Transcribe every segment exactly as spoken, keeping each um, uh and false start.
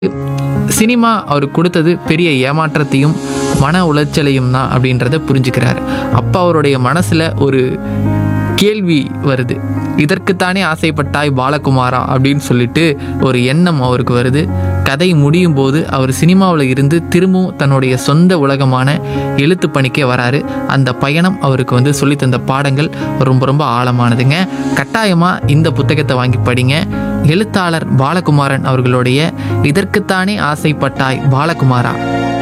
Cinema அவருக்கு கொடுத்தது பெரிய ஏமாற்றத்தையும் மன உளைச்சலையும் தான் அப்படின்றத புரிஞ்சுக்கிறார். அப்போ அவருடைய மனசில் ஒரு கேள்வி வருது. இதற்குத்தானே ஆசைப்பட்டாய் பாலகுமாரா அப்படின்னு சொல்லிட்டு ஒரு எண்ணம் அவருக்கு வருது. கதை முடியும் போது அவர் சினிமாவில் இருந்து திரும்பவும் தன்னுடைய சொந்த உலகமான எழுத்து பணிக்கே வராரு. அந்த பயணம் அவருக்கு வந்து சொல்லித்தந்த பாடங்கள் ரொம்ப ரொம்ப ஆழமானதுங்க. கட்டாயமாக இந்த புத்தகத்தை வாங்கி படிங்க. எழுத்தாளர் பாலகுமாரன் அவர்களுடைய இதற்குத்தானே ஆசைப்பட்டாய் பாலகுமாரா.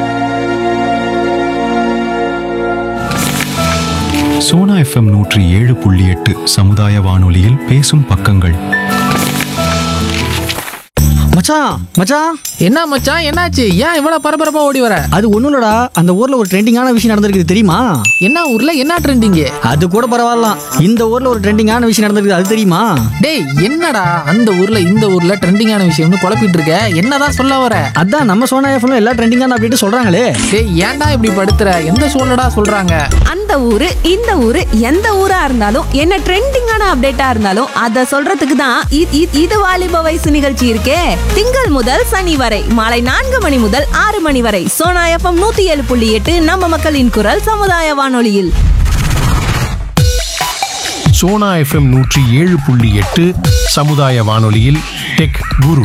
சோனா எஃப்எம் நூற்றி ஏழு புள்ளி எட்டு சமுதாய வானொலியில் பேசும் பக்கங்கள். மச்சான் மச்சான் என்ன மச்சான், என்னாச்சு? ஏன் இவ்வளவு பரபரப்பா ஓடி வர? அது ஒண்ணும் இல்லடா, அந்த ஊர்ல ஒரு ட்ரெண்டிங்கான விஷயம் நடந்திருக்கு தெரியுமா? என்ன ஊர்ல என்ன ட்ரெண்டிங்கு? அது கூட பரவாயில்ல, இந்த ஊர்ல ஒரு ட்ரெண்டிங்கான விஷயம் நடந்திருக்கு, அது தெரியுமா? டேய், என்னடா அந்த ஊர்ல இந்த ஊர்ல ட்ரெண்டிங்கான விஷயம்னு குழப்பிட்டு இருக்க? என்னதான் சொல்ல வர? அதான் நம்ம சோனா எஃப்எம்ல எல்லா ட்ரெண்டிங்கான அப்டேட் சொல்றாங்களே. டேய், ஏன்டா இப்படி படுத்துற? எந்த சூழ்நிடா சொல்றாங்க? அந்த ஊரு இந்த ஊரு எந்த ஊரா இருந்தாலும் என்ன ட்ரெண்டிங்கான அப்டேட்டா இருந்தாலும் அத சொல்றதுக்கு தான் இ- இ- இது வாலிப வயசு நிகழ்ச்சி இருக்கே. திங்கள் முதல் சனி வரை மாலை நான்கு மணி முதல் ஆறு மணி வரை சோனா எஃப்எம் நூத்தி ஏழு புள்ளி எட்டு நம்ம மக்களின் குரல் சமுதாய வானொலியில். சோனா எஃப்எம் நூற்றி ஏழு புள்ளி எட்டு சமுதாய வானொலியில் டெக் குரு.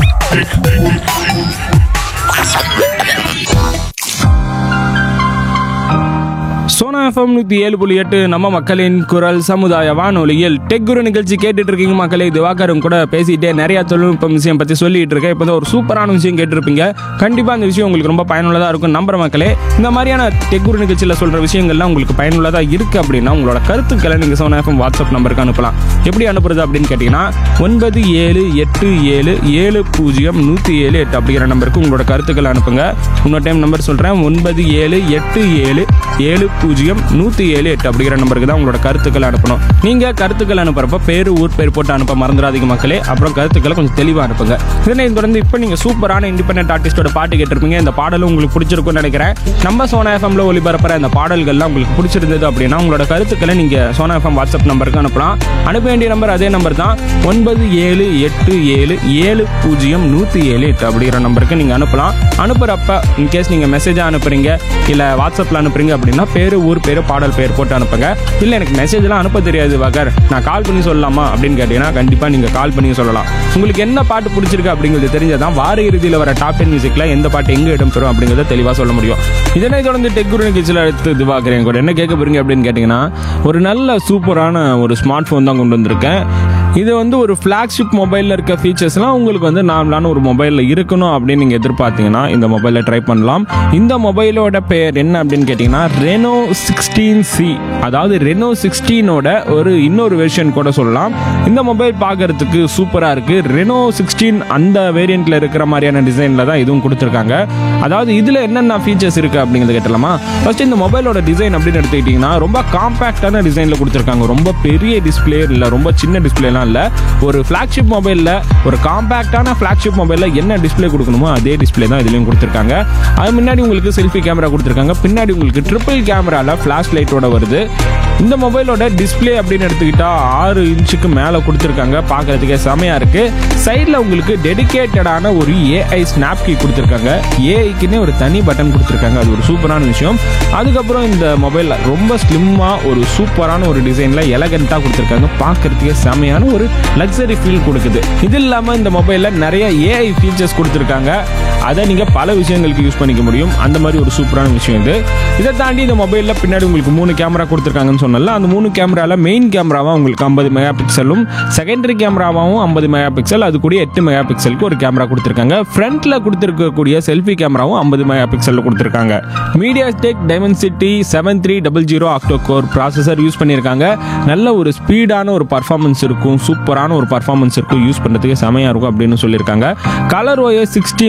சோனா எஃப்எம் நூற்றி ஏழு புள்ளி எட்டு நம்ம மக்களின் குரல் சமுதாய வானொலியில் டெக் குரு நிகழ்ச்சி கேட்டுட்டு இருக்கீங்க மக்களே. திவாகரும் கூட பேசிட்டே நிறைய தொழில்நுட்பம் விஷயம் பற்றி சொல்லிட்டு இருக்கேன். இப்போ ஒரு சூப்பரான விஷயம் கேட்டிருப்பீங்க. கண்டிப்பாக அந்த விஷயம் உங்களுக்கு ரொம்ப பயனுள்ளதாக இருக்கும் நம்புற மக்களே. இந்த மாதிரியான டெக் குரு நிகழ்ச்சியில் சொல்கிற விஷயங்கள்லாம் உங்களுக்கு பயனுள்ளதாக இருக்குது அப்படின்னா உங்களோட கருத்துக்களை நீங்கள் சோனா எஃப்எம் வாட்ஸ்அப் நம்பருக்கு அனுப்பலாம். எப்படி அனுப்புறது அப்படின்னு கேட்டிங்கன்னா ஒன்பது ஏழு எட்டு ஏழு ஏழு பூஜ்ஜியம் நூற்றி ஏழு எட்டு அப்படிங்கிற நம்பருக்கு உங்களோட கருத்துக்களை அனுப்புங்க. இன்னொரு டைம் நம்பர் சொல்கிறேன், ஒன்பது ஏழு எட்டு ஏழு ஏழு பூஜ்ஜியம் நூற்றி ஏழு எட்டு அப்படிங்கிற நம்பருக்கு தான் உங்களோட கருத்துக்களை அனுப்பணும். நீங்கள் கருத்துக்கள் அனுப்புறப்ப பேர் ஊர் பேர் போட்டு அனுப்ப மறந்துடாதீங்க மக்களே. அப்புறம் கருத்துக்களை கொஞ்சம் தெளிவாக அனுப்புங்க. இதனை தொடர்ந்து இப்போ நீங்கள் சூப்பரான இண்டிபெண்டன்ட் ஆர்டிஸ்டோட பாட்டு கேட்டிருப்பீங்க. இந்த பாடலும் உங்களுக்கு பிடிச்சிருக்கும்னு நினைக்கிறேன். நம்ம சோனா எஃப்எம்ல ஒளிபரப்புற இந்த பாடல்கள்லாம் உங்களுக்கு பிடிச்சிருந்தது அப்படின்னா உங்களோட கருத்துக்களை நீங்கள் சோனா எஃப்எம் வாட்ஸ்அப் நம்பருக்கு அனுப்பலாம். அனுப்ப வேண்டிய நம்பர் அதே நம்பர் தான், ஒன்பது ஏழு எட்டு ஏழு ஏழு பூஜ்ஜியம் நூற்றி ஏழு எட்டு அப்படிங்கிற நம்பருக்கு நீங்கள் அனுப்பலாம். அனுப்புகிறப்ப இன்கேஸ் நீங்கள் மெசேஜாக அனுப்புறீங்க இல்லை வாட்ஸ்அப்பில் அனுப்புறீங்க அப்படின்னா பேர் ஊர் பேர் பாடல் பேர் போட்டு அனுப்புங்க. இல்லை எனக்கு மெசேஜ்லாம் அனுப்ப தெரியாது வாகர், நான் கால் பண்ணி சொல்லலாமா அப்படின்னு கேட்டீங்கன்னா கண்டிப்பாக நீங்கள் கால் பண்ணி சொல்லலாம். உங்களுக்கு என்ன பாட்டு பிடிச்சிருக்கு அப்படிங்கிறது தெரிஞ்சதான் வார இறுதியில் வர டாப் டென் மியூசிக்ல எந்த பாட்டு எங்கே இடம் பெறும் அப்படிங்கிறத தெளிவாக சொல்ல முடியும். இதனை தொடர்ந்து டெக் குரு நிகழ்ச்சியில் எடுத்து திவாகரேன் கூட என்ன கேட்க போறீங்க அப்படின்னு கேட்டிங்கன்னா ஒரு நல்ல சூப்பரான ஒரு ஸ்மார்ட் ஃபோன் தான் கொண்டு வந்திருக்கேன். இது வந்து ஒரு ஃப்ளாக்ஷிப் மொபைலில் இருக்க ஃபீச்சர்ஸ்லாம் உங்களுக்கு வந்து நார்மலான ஒரு மொபைலில் இருக்கணும் அப்படின்னு நீங்கள் எதிர்பார்த்தீங்கன்னா இந்த மொபைலில் ட்ரை பண்ணலாம். இந்த மொபைலோட பெயர் என்ன அப்படின்னு கேட்டிங்கன்னா ரெனோ சிக்ஸ்டீன் சி, அதாவது ரெனோ சிக்ஸ்டீனோட ஒரு இன்னொரு வெர்ஷன் கூட சொல்லலாம். இந்த மொபைல் பார்க்கறதுக்கு சூப்பராக இருக்குது. ரெனோ சிக்ஸ்டீன் அந்த வேரியண்ட்டில் இருக்கிற மாதிரியான டிசைனில் தான் இதுவும் கொடுத்துருக்காங்க. அதாவது இதில் என்னென்ன ஃபீச்சர்ஸ் இருக்குது அப்படிங்கிறத கேட்டலாமா? ஃபர்ஸ்ட் இந்த மொபைலோட டிசைன் அப்படின்னு எடுத்துக்கிட்டிங்கன்னா ரொம்ப காம்பேக்டான டிசைனில் கொடுத்துருக்காங்க. ரொம்ப பெரிய டிஸ்பிளே இல்லை, ரொம்ப சின்ன டிஸ்பிளேலாம் இல்லை. ஒரு ஃப்ளாக்ஷிப் மொபைலில் ஒரு காம்பேக்டான ஃப்ளாக்ஷிப் மொபைலில் என்ன டிஸ்பிளே கொடுக்கணுமோ அதே டிஸ்பிளே தான் இதுலையும் கொடுத்துருக்காங்க. அது முன்னாடி உங்களுக்கு செல்ஃபி கேமரா கொடுத்துருக்காங்க, பின்னாடி உங்களுக்கு ட்ரிபிள் கேமராவில் ஃப்ளாஷ் லைட்டோட வருது. இந்த மொபைலோட டிஸ்பிளே அப்படின்னு எடுத்துக்கிட்டா ஆறு இன்ச்சுக்கு மேலே கொடுத்துருக்காங்க. பார்க்கறதுக்கே செமையாக இருக்குது. சைடில் உங்களுக்கு டெடிகேட்டடான ஒரு ஏஐ ஸ்னாப் கீ கொடுத்துருக்காங்க. ஏஐக்குன்னே ஒரு தனி பட்டன் கொடுத்துருக்காங்க. அது ஒரு சூப்பரான விஷயம். அதுக்கப்புறம் இந்த மொபைலில் ரொம்ப ஸ்லிம்மாக ஒரு சூப்பரான ஒரு டிசைனில் எலகண்ட்டாக கொடுத்துருக்காங்க. பார்க்கறதுக்கே செமையான ஒரு லக்ஸரி ஃபீல் கொடுக்குது. இது இல்லாமல் இந்த மொபைலில் நிறைய ஏஐ ஃபீச்சர்ஸ் கொடுத்துருக்காங்க. அதை நீங்கள் பல விஷயங்களுக்கு யூஸ் பண்ணிக்க முடியும். அந்த மாதிரி ஒரு சூப்பரான விஷயம் இது. இதை தாண்டி இந்த மொபைலில் பின்னாடி உங்களுக்கு மூணு கேமரா கொடுத்துருக்காங்கன்னு சொன்னால அந்த மூணு கேமராவில் மெயின் கேமராவாக உங்களுக்கு ஐம்பது மெகா பிக்சலும் செகண்டரி கேமராவாகவும் ஐம்பது மெகா பிக்சல், அது கூட எட்டு மெகா பிக்சலுக்கு ஒரு கேமரா கொடுத்துருக்காங்க. ஃப்ரண்ட்டில் கொடுத்துருக்கக்கூடிய செல்ஃபி கேமராவும் ஐம்பது மெகா பிக்சலில் கொடுத்துருக்காங்க. MediaTek Dimensity seven three double zero ஆக்டோ core processor use பண்ணியிருக்காங்க. நல்ல ஒரு ஸ்பீடான ஒரு பர்ஃபார்மன்ஸ் இருக்கும், சூப்பரான ஒரு பர்ஃபார்மன்ஸ் இருக்கும், யூஸ் பண்ணுறதுக்கு செமையாக இருக்கும் அப்படின்னு சொல்லியிருக்காங்க. கலர் ஓஎஸ் சிக்ஸ்டீன் வெர்ஷனோட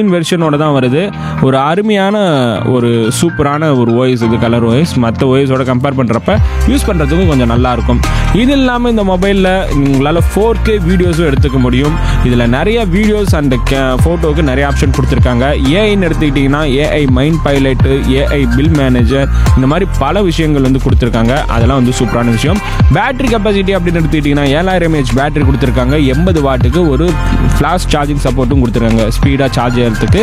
ஆப்ஷனோட தான் வருது. ஒரு அருமையான ஒரு சூப்பரான ஒரு ஓஎஸ் இது, கலர் ஓஎஸ். மற்ற ஓஎஸோட கம்பேர் பண்ணுறப்ப யூஸ் பண்ணுறதுக்கும் கொஞ்சம் நல்லாயிருக்கும். இது இல்லாமல் இந்த மொபைலில் உங்களால் ஃபோர் கே வீடியோஸும் எடுத்துக்க முடியும். இதில் நிறைய வீடியோஸ் அண்ட் ஃபோட்டோவுக்கு நிறைய ஆப்ஷன் கொடுத்துருக்காங்க. ஏஐன்னு எடுத்துக்கிட்டிங்கன்னா AI mind pilot, AI bill manager, இந்த மாதிரி பல விஷயங்கள் வந்து கொடுத்துருக்காங்க. அதெல்லாம் வந்து சூப்பரான விஷயம். பேட்டரி கெப்பாசிட்டி அப்படின்னு எடுத்துக்கிட்டிங்கன்னா ஏழாயிரம் எம்ஏஹெச் பேட்டரி கொடுத்துருக்காங்க. எண்பது வாட்டுக்கு ஒரு ஃப்ளாஷ் சார்ஜிங் சப்போர்ட்டும் கொடுத்துருக்காங்க, ஸ்பீடாக சார்ஜ் ஆகிறதுக்கு.